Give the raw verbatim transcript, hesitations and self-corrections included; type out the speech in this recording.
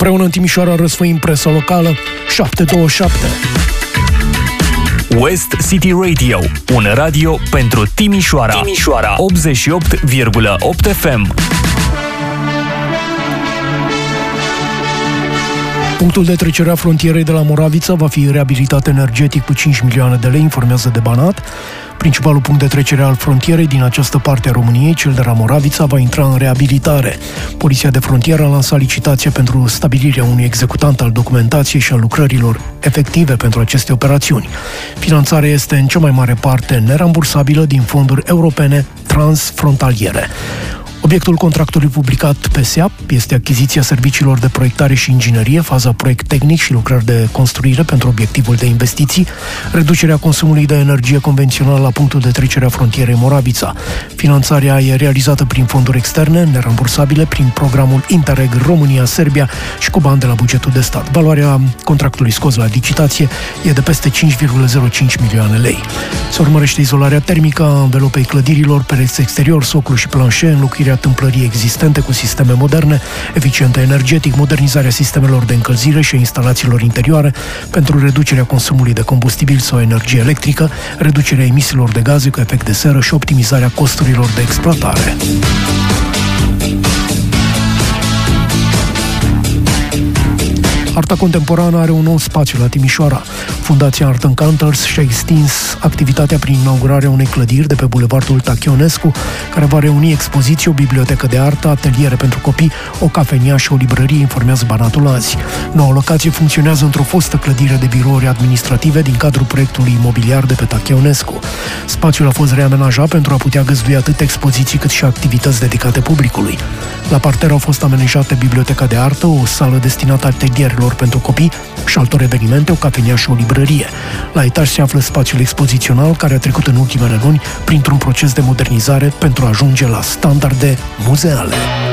Împreună în Timișoara răsfoim presa locală șapte două șapte. West City Radio, un radio pentru Timișoara. Timișoara optzeci și opt virgulă opt F M. Punctul de trecere a frontierei de la Moravița va fi reabilitat energetic cu cinci milioane de lei, informează de Banat. Principalul punct de trecere al frontierei din această parte a României, cel de la Moravița, va intra în reabilitare. Poliția de frontieră a lansat licitație pentru stabilirea unui executant al documentației și al lucrărilor efective pentru aceste operațiuni. Finanțarea este în cea mai mare parte nerambursabilă din fonduri europene transfrontaliere. Obiectul contractului publicat pe S E A P este achiziția serviciilor de proiectare și inginerie, faza proiect tehnic și lucrări de construire pentru obiectivul de investiții, reducerea consumului de energie convențională la punctul de trecere a frontierei Moravița. Finanțarea e realizată prin fonduri externe, nerambursabile, prin programul Interreg România-Serbia și cu bani de la bugetul de stat. Valoarea contractului scos la licitație e de peste cinci virgulă zero cinci milioane lei. Se urmărește izolarea termică a învelopei clădirilor, pereți exterior, soclu și planșe, înlocuirea tâmplării existente cu sisteme moderne, eficiente energetic, modernizarea sistemelor de încălzire și a instalațiilor interioare pentru reducerea consumului de combustibil sau energie electrică, reducerea emisiilor de gaze cu efect de seră și optimizarea costurilor de exploatare. Arta contemporană are un nou spațiu la Timișoara. Fundația Art Encounters și-a extins activitatea prin inaugurarea unei clădiri de pe bulevardul Tachionescu, care va reuni expoziții, o bibliotecă de artă, ateliere pentru copii, o cafenea și o librărie, informează Banatul azi. Noua locație funcționează într-o fostă clădire de birouri administrative din cadrul proiectului imobiliar de pe Tachionescu. Spațiul a fost reamenajat pentru a putea găzdui atât expoziții cât și activități dedicate publicului. La parter au fost amenajate biblioteca de artă, o sală destinată atelierilor pentru copii și altor evenimente, o cafenea și o librărie. La etaj se află spațiul expozițional, care a trecut în ultimele luni printr-un proces de modernizare pentru a ajunge la standarde muzeale.